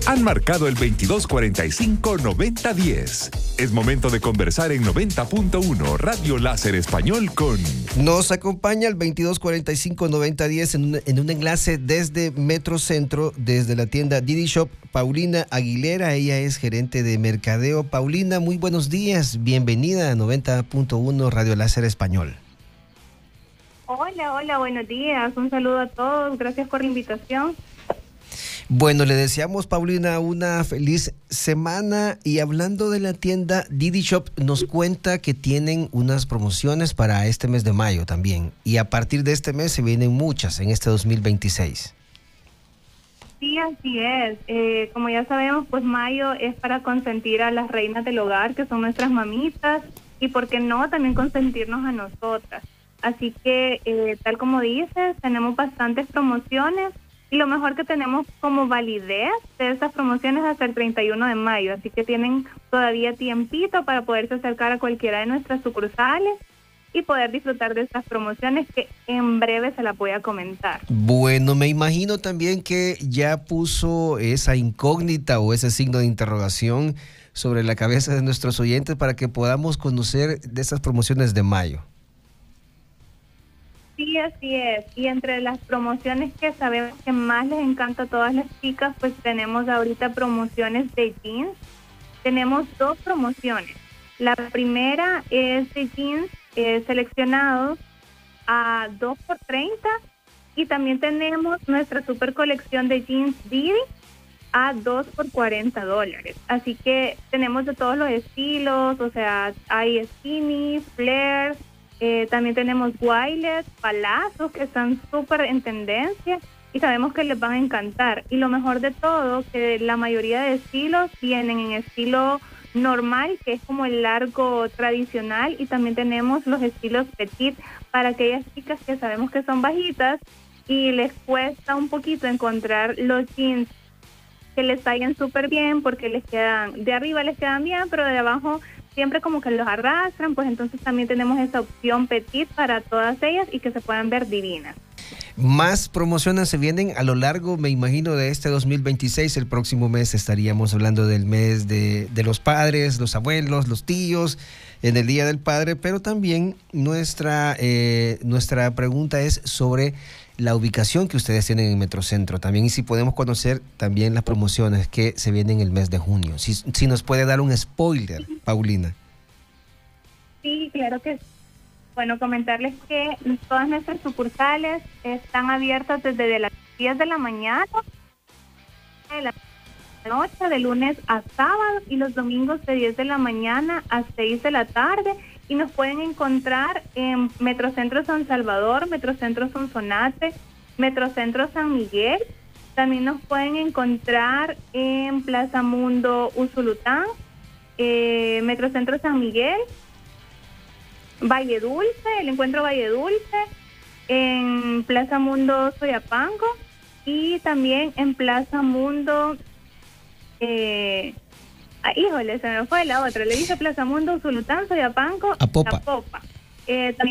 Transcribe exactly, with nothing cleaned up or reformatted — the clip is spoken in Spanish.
han marcado el veintidós cuarenta y cinco noventa diez. Es momento de conversar en noventa punto uno Radio Láser Español con... Nos acompaña el veintidós cuarenta y cinco noventa diez en un, en un enlace desde Metrocentro, desde la tienda Didi Shop, Paulina Aguilera. Ella es gerente de mercadeo. Paulina, muy buenos días. Bienvenida a noventa punto uno Radio Láser Español. Hola, hola, buenos días. Un saludo a todos. Gracias por la invitación. Bueno, le deseamos, Paulina, una feliz semana. Y hablando de la tienda Didi Shop, nos cuenta que tienen unas promociones para este mes de mayo también. Y a partir de este mes se vienen muchas en este dos mil veintiséis. Sí, así es. Eh, como ya sabemos, pues mayo es para consentir a las reinas del hogar, que son nuestras mamitas, y por qué no, también consentirnos a nosotras. Así que, eh, tal como dices, tenemos bastantes promociones. Y lo mejor que tenemos como validez de estas promociones hasta el treinta y uno de mayo. Así que tienen todavía tiempito para poderse acercar a cualquiera de nuestras sucursales y poder disfrutar de estas promociones que en breve se las voy a comentar. Bueno, me imagino también que ya puso esa incógnita o ese signo de interrogación sobre la cabeza de nuestros oyentes para que podamos conocer de estas promociones de mayo. Sí, así es. Y entre las promociones que sabemos que más les encanta a todas las chicas, pues tenemos ahorita promociones de jeans. Tenemos dos promociones. La primera es de jeans eh, seleccionados a dos por treinta y también tenemos nuestra super colección de jeans Didi a dos por cuarenta dólares. Así que tenemos de todos los estilos, o sea, hay skinny, flares. Eh, también tenemos wireless, palazos que están súper en tendencia y sabemos que les van a encantar. Y lo mejor de todo, que la mayoría de estilos vienen en estilo normal, que es como el largo tradicional, y también tenemos los estilos petit para aquellas chicas que sabemos que son bajitas y les cuesta un poquito encontrar los jeans que les tallen súper bien porque les quedan, de arriba les quedan bien, pero de abajo siempre como que los arrastran. Pues entonces también tenemos esa opción petit para todas ellas y que se puedan ver divinas. Más promociones se vienen a lo largo, me imagino, de este dos mil veintiséis. El próximo mes estaríamos hablando del mes de, de los padres, los abuelos, los tíos, en el Día del Padre, pero también nuestra, eh, nuestra pregunta es sobre la ubicación que ustedes tienen en Metrocentro también, y si podemos conocer también las promociones que se vienen el mes de junio. Si, si nos puede dar un spoiler, Paulina. Sí, claro que sí. Bueno, comentarles que todas nuestras sucursales están abiertas desde las diez de la mañana, de la noche, de lunes a sábado, y los domingos de diez de la mañana a seis de la tarde. Y nos pueden encontrar en Metrocentro San Salvador, Metrocentro Sonsonate, Metrocentro San Miguel. También nos pueden encontrar en Plaza Mundo Usulután, eh, Metrocentro San Miguel, Valle Dulce, el Encuentro Valle Dulce, en Plaza Mundo Soyapango y también en Plaza Mundo... Eh, Ah, híjole, se me fue la otra. Le dije Plaza Mundo, Usulután, Soyapango, Apopa. Apopa. Eh, también